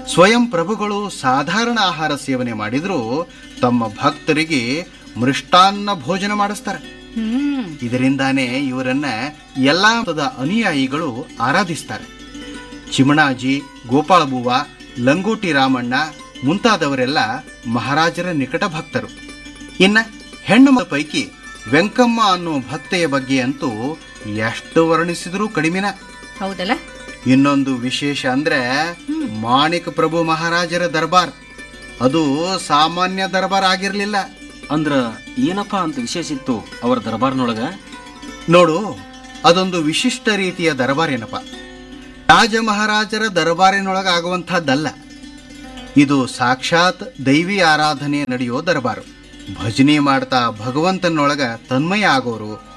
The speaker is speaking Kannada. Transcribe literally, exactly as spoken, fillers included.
ಸ್ವಯಂ ಪ್ರಭುಗಳು ಸಾಧಾರಣ ಆಹಾರ ಸೇವನೆ ಮಾಡಿದರೂ ತಮ್ಮ ಭಕ್ತರಿಗೆ ಮೃಷ್ಟಾನ್ನ ಭೋಜನ ಮಾಡಿಸ್ತಾರೆ. ಹ್ಮ್ ಇದರಿಂದಾನೇ ಇವರನ್ನ ಎಲ್ಲಾ ಮತದ ಅನುಯಾಯಿಗಳು ಆರಾಧಿಸ್ತಾರೆ. ಚಿಮಣಾಜಿ, ಗೋಪಾಳಬೂವ, ಲಂಗೋಟಿ ರಾಮಣ್ಣ ಮುಂತಾದವರೆಲ್ಲ ಮಹಾರಾಜರ ನಿಕಟ ಭಕ್ತರು. ಇನ್ನ ಹೆಣ್ಣು ಮಕ್ಕಳ ಪೈಕಿ ವೆಂಕಮ್ಮ ಅನ್ನೋ ಭಕ್ತೆಯ ಬಗ್ಗೆ ಅಂತೂ ಎಷ್ಟು ವರ್ಣಿಸಿದರೂ ಕಡಿಮೆನ. ಹೌದಲ್ಲ. ಇನ್ನೊಂದು ವಿಶೇಷ ಅಂದ್ರೆ ಮಾಣಿಕ ಪ್ರಭು ಮಹಾರಾಜರ ದರ್ಬಾರ್. ಅದು ಸಾಮಾನ್ಯ ದರ್ಬಾರ್ ಆಗಿರ್ಲಿಲ್ಲ. ಅಂದ್ರ ಏನಪ್ಪಾ ಅಂತ ವಿಶೇಷ ಇತ್ತು ಅವರ ದರ್ಬಾರ್ನೊಳಗ? ನೋಡು, ಅದೊಂದು ವಿಶಿಷ್ಟ ರೀತಿಯ ದರ್ಬಾರ್ ಏನಪ್ಪ. ರಾಜ ಮಹಾರಾಜರ ದರ್ಬಾರಿನೊಳಗ ಆಗುವಂತಹದ್ದಲ್ಲ. ಇದು ಸಾಕ್ಷಾತ್ ದೈವಿ ಆರಾಧನೆ ನಡೆಯೋ ದರ್ಬಾರು. ಭಜನೆ ಮಾಡ್ತಾ ಭಗವಂತನೊಳಗ ತನ್ಮಯ ಆಗೋರು,